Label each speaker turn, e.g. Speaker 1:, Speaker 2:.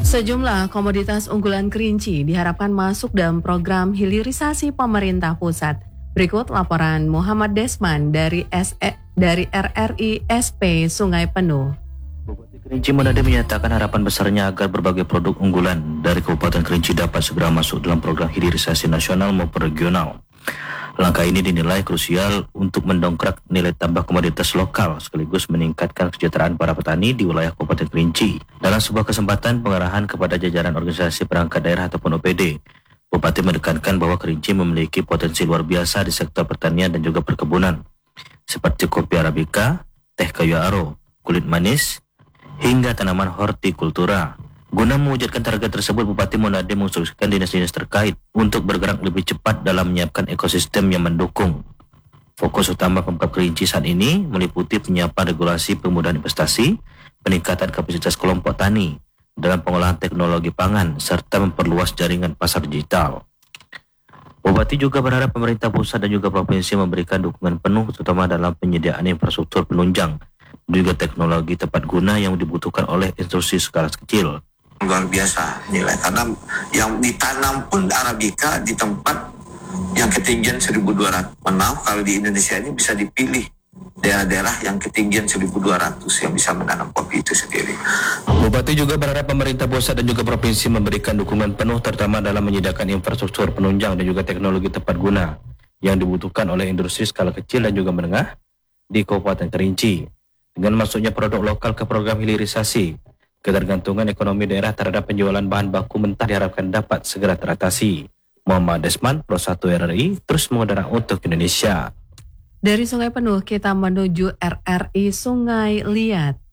Speaker 1: Sejumlah komoditas unggulan Kerinci diharapkan masuk dalam program hilirisasi pemerintah pusat. Berikut laporan Muhammad Desman dari RRI SP Sungai Penuh.
Speaker 2: Bupati Kerinci Manado menyatakan harapan besarnya agar berbagai produk unggulan dari Kabupaten Kerinci dapat segera masuk dalam program hilirisasi nasional maupun regional. Langkah ini dinilai krusial untuk mendongkrak nilai tambah komoditas lokal sekaligus meningkatkan kesejahteraan para petani di wilayah Kabupaten Kerinci. Dalam sebuah kesempatan pengarahan kepada jajaran organisasi perangkat daerah ataupun OPD, Bupati menekankan bahwa Kerinci memiliki potensi luar biasa di sektor pertanian dan juga perkebunan, seperti kopi Arabica, teh kayu aro, kulit manis, hingga tanaman hortikultura. Guna mewujudkan target tersebut, Bupati Manado menginstruksikan dinas-dinas terkait untuk bergerak lebih cepat dalam menyiapkan ekosistem yang mendukung. Fokus utama Pemkab Kerinci saat ini meliputi penyiapan regulasi pemudahan investasi, peningkatan kapasitas kelompok tani dalam pengolahan teknologi pangan, serta memperluas jaringan pasar digital. Bupati juga berharap pemerintah pusat dan juga provinsi memberikan dukungan penuh terutama dalam penyediaan infrastruktur penunjang dan juga teknologi tepat guna yang dibutuhkan oleh industri skala kecil.
Speaker 3: Luar biasa nilai, karena yang ditanam pun Arabica di tempat yang ketinggian 1.200. Maaf, kalau di Indonesia ini bisa dipilih daerah-daerah yang ketinggian 1.200 yang bisa menanam kopi itu sendiri.
Speaker 2: Bupati juga berharap pemerintah pusat dan juga provinsi memberikan dukungan penuh terutama dalam menyediakan infrastruktur penunjang dan juga teknologi tepat guna yang dibutuhkan oleh industri skala kecil dan juga menengah di Kabupaten Kerinci. Dengan masuknya produk lokal ke program hilirisasi, ketergantungan ekonomi daerah terhadap penjualan bahan baku mentah diharapkan dapat segera teratasi. Muhammad Desman, Pro 1 RRI, terus mengudara untuk Indonesia.
Speaker 1: Dari Sungai Penuh kita menuju RRI Sungai Liat.